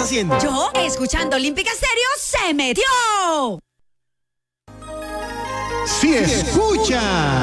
haciendo? Yo, escuchando Olímpica Stereo, se metió. ¡Sí escucha!